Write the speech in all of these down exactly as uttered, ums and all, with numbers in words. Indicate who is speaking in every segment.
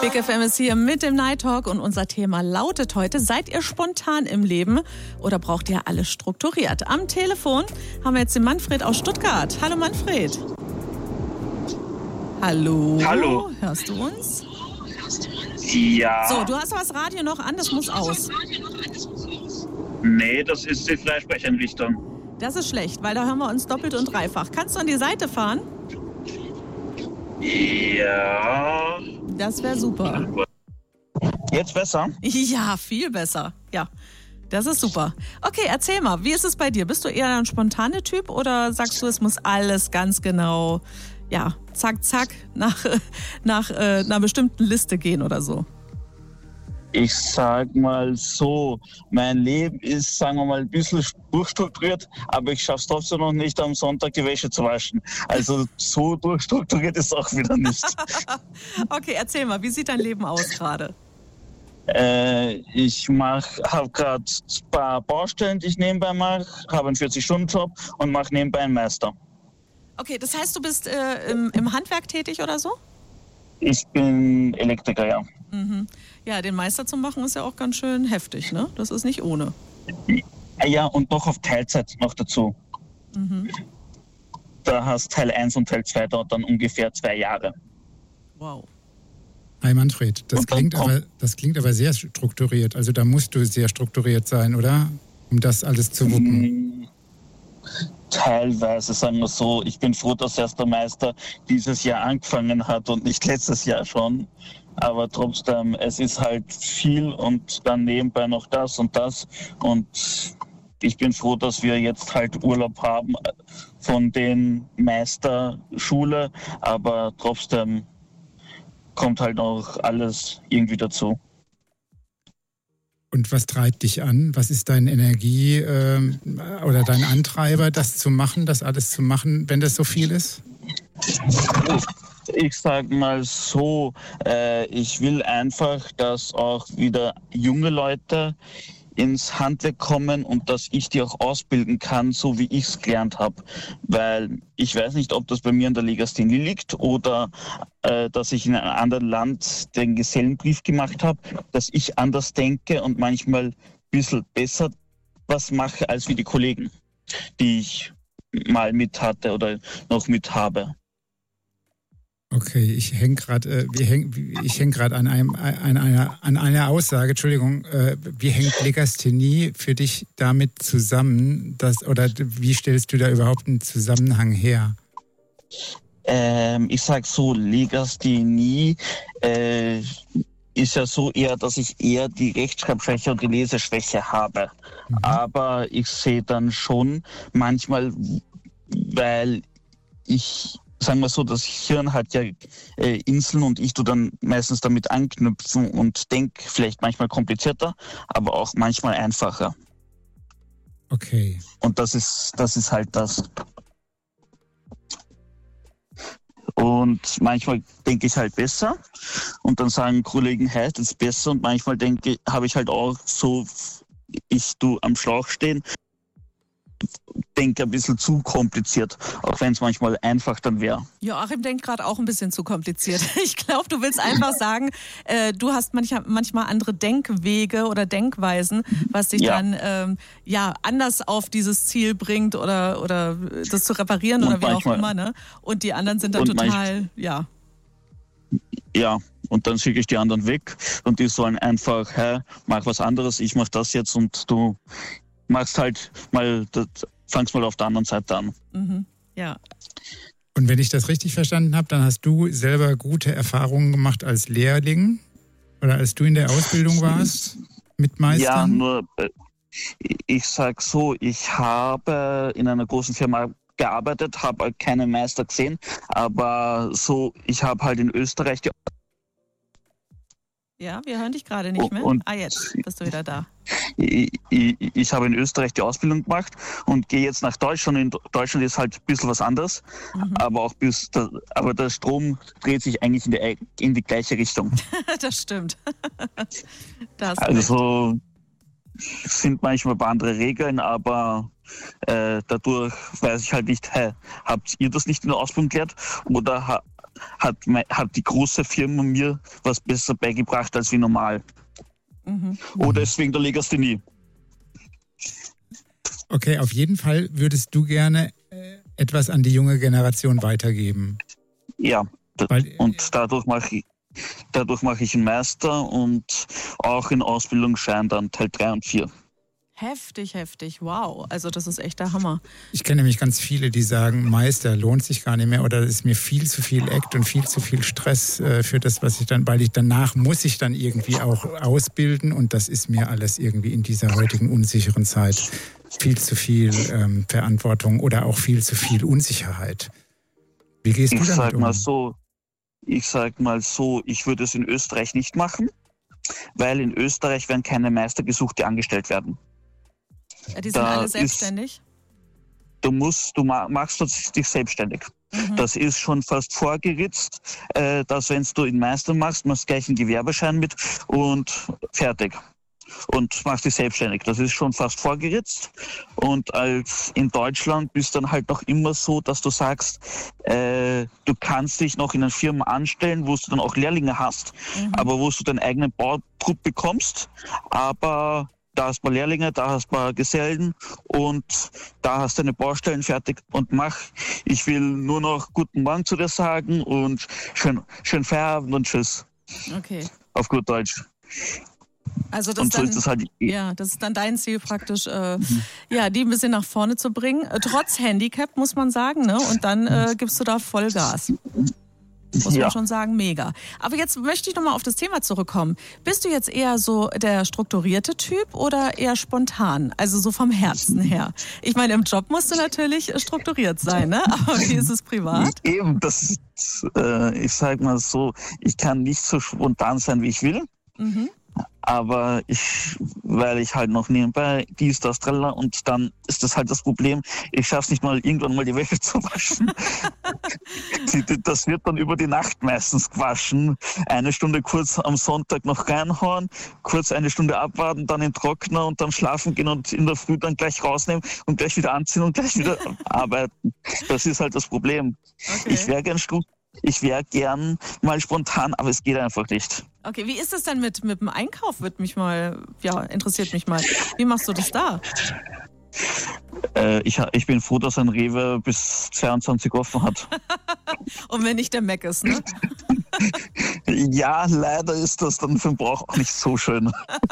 Speaker 1: Big F M ist hier mit dem Night Talk und unser Thema lautet heute: Seid ihr spontan im Leben oder braucht ihr alles strukturiert? Am Telefon haben wir jetzt den Manfred aus Stuttgart. Hallo Manfred. Hallo.
Speaker 2: Hallo.
Speaker 1: Hörst du uns?
Speaker 2: Ja.
Speaker 1: So, du hast aber das Radio noch an, das muss aus.
Speaker 2: Nee, das ist die Freisprecheinrichtung.
Speaker 1: Das ist schlecht, weil da hören wir uns doppelt und dreifach. Kannst du an die Seite fahren?
Speaker 2: Ja.
Speaker 1: Das wäre super.
Speaker 2: Jetzt besser?
Speaker 1: Ja, viel besser. Ja, das ist super. Okay, erzähl mal, wie ist es bei dir? Bist du eher ein spontaner Typ oder sagst du, es muss alles ganz genau, ja, zack, zack, nach, nach äh, einer bestimmten Liste gehen oder so?
Speaker 2: Ich sag mal so, mein Leben ist, sagen wir mal, ein bisschen durchstrukturiert, aber ich schaff's trotzdem noch nicht, am Sonntag die Wäsche zu waschen. Also so durchstrukturiert ist es auch wieder nicht.
Speaker 1: Okay, erzähl mal, wie sieht dein Leben aus gerade?
Speaker 2: Äh, ich mach, habe gerade ein paar Baustellen, die ich nebenbei mache, habe einen vierzig-Stunden-Job und mache nebenbei einen Meister.
Speaker 1: Okay, das heißt, du bist äh, im, im Handwerk tätig oder so?
Speaker 2: Ich bin Elektriker, ja.
Speaker 1: Mhm. Ja, den Meister zu machen ist ja auch ganz schön heftig, ne? Das ist nicht ohne.
Speaker 2: Ja, und noch auf Teilzeit noch dazu.
Speaker 1: Mhm.
Speaker 2: Da hast Teil eins und Teil zwei dauert dann ungefähr zwei Jahre.
Speaker 1: Wow.
Speaker 3: Hi Manfred, das klingt, aber, das klingt aber sehr strukturiert. Also da musst du sehr strukturiert sein, oder? Um das alles zu wuppen.
Speaker 2: Teilweise, sagen wir so. Ich bin froh, dass erst der Meister dieses Jahr angefangen hat und nicht letztes Jahr schon. Aber trotzdem, es ist halt viel und dann nebenbei noch das und das. Und ich bin froh, dass wir jetzt halt Urlaub haben von den Meisterschule. Aber trotzdem kommt halt auch alles irgendwie dazu.
Speaker 3: Und was treibt dich an? Was ist deine Energie ähm, oder dein Antreiber, das zu machen, das alles zu machen, wenn das so viel ist?
Speaker 2: Ich sag mal so, äh, ich will einfach, dass auch wieder junge Leute ins Handwerk kommen und dass ich die auch ausbilden kann, so wie ich es gelernt habe. Weil ich weiß nicht, ob das bei mir an der Legasthenie liegt oder äh, dass ich in einem anderen Land den Gesellenbrief gemacht habe, dass ich anders denke und manchmal ein bisschen besser was mache als wie die Kollegen, die ich mal mit hatte oder noch mit habe.
Speaker 3: Okay, ich hänge gerade, äh, wir häng, ich hänge gerade an einem, an einer, an einer Aussage. Entschuldigung, äh, wie hängt Legasthenie für dich damit zusammen, dass, oder wie stellst du da überhaupt einen Zusammenhang her?
Speaker 2: Ähm, ich sag so, Legasthenie äh, ist ja so eher, dass ich eher die Rechtschreibschwäche und die Leseschwäche habe. Mhm. Aber ich sehe dann schon manchmal, weil ich sagen wir so, das Hirn hat ja äh, Inseln und ich tu dann meistens damit anknüpfen und denke vielleicht manchmal komplizierter, aber auch manchmal einfacher.
Speaker 3: Okay.
Speaker 2: Und das ist, das ist halt das. Und manchmal denke ich halt besser und dann sagen Kollegen, hey, das ist besser und manchmal denke, habe ich halt auch so, ich tu am Schlauch stehen, denke ein bisschen zu kompliziert, auch wenn es manchmal einfach dann wäre.
Speaker 1: Joachim denkt gerade auch ein bisschen zu kompliziert. Ich glaube, du willst einfach sagen, äh, du hast manchmal, manchmal andere Denkwege oder Denkweisen, was dich ja. dann ähm, ja anders auf dieses Ziel bringt oder, oder das zu reparieren und oder wie manchmal, auch immer. Ne? Und die anderen sind dann total, manchmal, ja.
Speaker 2: Ja, und dann schicke ich die anderen weg und die sollen einfach, hey, mach was anderes, ich mach das jetzt und du machst halt mal, das, fangst mal auf der anderen Seite an.
Speaker 1: Mhm. Ja.
Speaker 3: Und wenn ich das richtig verstanden habe, dann hast du selber gute Erfahrungen gemacht als Lehrling oder als du in der Ausbildung warst mit Meistern?
Speaker 2: Ja, nur ich sag so, ich habe in einer großen Firma gearbeitet, habe keinen Meister gesehen, aber so, ich habe halt in Österreich die
Speaker 1: Ja, wir hören dich gerade nicht mehr. Und ah, jetzt bist du wieder da.
Speaker 2: Ich, ich, ich habe in Österreich die Ausbildung gemacht und gehe jetzt nach Deutschland. In Deutschland ist halt ein bisschen was anderes, mhm. aber auch bis der, aber der Strom dreht sich eigentlich in die, in die gleiche Richtung.
Speaker 1: Das stimmt. Das
Speaker 2: also sind manchmal ein paar andere Regeln, aber äh, dadurch weiß ich halt nicht, hey, habt ihr das nicht in der Ausbildung gelernt oder ha, hat, hat die große Firma mir was besser beigebracht als wie normal. Mhm. Oder ist wegen der Legasthenie.
Speaker 3: Okay, auf jeden Fall würdest du gerne etwas an die junge Generation weitergeben.
Speaker 2: Ja, Weil, und dadurch mache ich, dadurch mache ich einen Meister und auch in Ausbildungsschein dann Teil drei und vier.
Speaker 1: Heftig, heftig, wow. Also das ist echt der Hammer.
Speaker 3: Ich kenne nämlich ganz viele, die sagen, Meister lohnt sich gar nicht mehr oder es ist mir viel zu viel Act und viel zu viel Stress äh, für das, was ich dann, weil ich danach muss ich dann irgendwie auch ausbilden und das ist mir alles irgendwie in dieser heutigen unsicheren Zeit viel zu viel ähm, Verantwortung oder auch viel zu viel Unsicherheit. Wie gehst du
Speaker 2: ich
Speaker 3: damit
Speaker 2: sag
Speaker 3: um?
Speaker 2: Mal so, ich sag mal so, ich würde es in Österreich nicht machen, weil in Österreich werden keine Meister gesucht, die angestellt werden.
Speaker 1: Die sind da alle selbstständig?
Speaker 2: Ist, du musst, du machst dich selbstständig. Mhm. Das ist schon fast vorgeritzt, äh, dass wenn du einen Meister machst, machst du gleich einen Gewerbeschein mit und fertig. Und machst dich selbstständig. Das ist schon fast vorgeritzt. Und als in Deutschland bist dann halt noch immer so, dass du sagst, äh, du kannst dich noch in einer Firma anstellen, wo du dann auch Lehrlinge hast, mhm. aber wo du deinen eigenen Bautrupp bekommst, aber da hast du Lehrlinge, da hast du Gesellen und da hast du deine Baustellen fertig und mach. Ich will nur noch guten Morgen zu dir sagen und schön, schön Feierabend und tschüss.
Speaker 1: Okay.
Speaker 2: Auf gut Deutsch.
Speaker 1: Also das,
Speaker 2: und so
Speaker 1: dann,
Speaker 2: ist das, halt,
Speaker 1: ja, das ist dann dein Ziel praktisch, äh, mhm. ja, die ein bisschen nach vorne zu bringen. Äh, trotz Handicap, muss man sagen, ne? Und dann äh, gibst du da Vollgas. Muss
Speaker 2: ja.
Speaker 1: man schon sagen, mega. Aber jetzt möchte ich nochmal auf das Thema zurückkommen. Bist du jetzt eher so der strukturierte Typ oder eher spontan? Also so vom Herzen her. Ich meine, im Job musst du natürlich strukturiert sein, ne? Aber wie ist es privat?
Speaker 2: Eben, das ist, äh, ich sag mal so, ich kann nicht so spontan sein, wie ich will. Mhm. Aber ich, weil ich halt noch nebenbei dies, das, tralla und dann ist das halt das Problem, ich schaff's nicht mal irgendwann mal die Wäsche zu waschen. Das wird dann über die Nacht meistens gewaschen. Eine Stunde kurz am Sonntag noch reinhauen, kurz eine Stunde abwarten, dann in den Trockner und dann schlafen gehen und in der Früh dann gleich rausnehmen und gleich wieder anziehen und gleich wieder arbeiten. Das ist halt das Problem. Okay. Ich wäre gern Stunden. Ich wäre gern mal spontan, aber es geht einfach nicht.
Speaker 1: Okay, wie ist es denn mit, mit dem Einkauf? Wird mich mal, ja, interessiert mich mal. Wie machst du das da?
Speaker 2: Äh, ich, ich bin froh, dass ein Rewe bis zweiundzwanzig offen hat.
Speaker 1: Und wenn nicht der Mac ist, ne?
Speaker 2: Ja, leider ist das dann für den Brauch auch nicht so schön.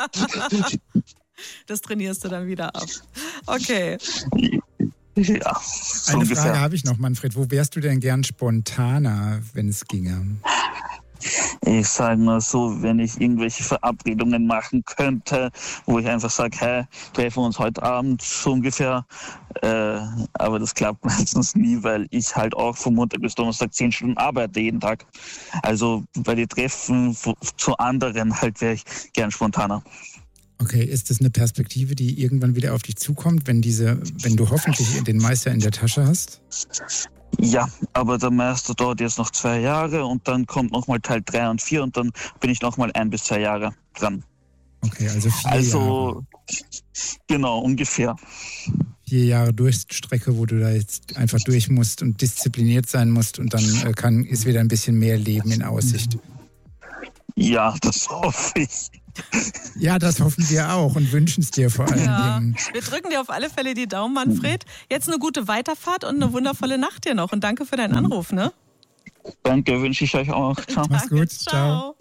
Speaker 1: Das trainierst du dann wieder ab. Okay.
Speaker 2: Ja, so
Speaker 3: Eine
Speaker 2: ungefähr.
Speaker 3: Frage habe ich noch, Manfred. Wo wärst du denn gern spontaner, wenn es ginge?
Speaker 2: Ich sage mal so, wenn ich irgendwelche Verabredungen machen könnte, wo ich einfach sage, hey, treffen wir uns heute Abend so ungefähr. Äh, aber das klappt meistens nie, weil ich halt auch von Montag bis Donnerstag zehn Stunden arbeite jeden Tag. Also bei den Treffen zu anderen halt wäre ich gern spontaner.
Speaker 3: Okay, ist das eine Perspektive, die irgendwann wieder auf dich zukommt, wenn diese, wenn du hoffentlich den Meister in der Tasche hast?
Speaker 2: Ja, aber der Meister dauert jetzt noch zwei Jahre und dann kommt nochmal Teil drei und vier und dann bin ich nochmal ein bis zwei Jahre dran.
Speaker 3: Okay, also vier
Speaker 2: also,
Speaker 3: Jahre.
Speaker 2: Genau, ungefähr.
Speaker 3: Vier Jahre Durchstrecke, wo du da jetzt einfach durch musst und diszipliniert sein musst und dann kann, ist wieder ein bisschen mehr Leben in Aussicht.
Speaker 2: Ja, das hoffe ich.
Speaker 3: Ja, das hoffen wir auch und wünschen es dir vor allen
Speaker 1: ja,
Speaker 3: Dingen.
Speaker 1: Wir drücken dir auf alle Fälle die Daumen, Manfred. Jetzt eine gute Weiterfahrt und eine wundervolle Nacht dir noch. Und danke für deinen Anruf, ne?
Speaker 2: Danke, wünsche ich euch auch.
Speaker 3: Ciao. Mach's gut. Ciao. Ciao.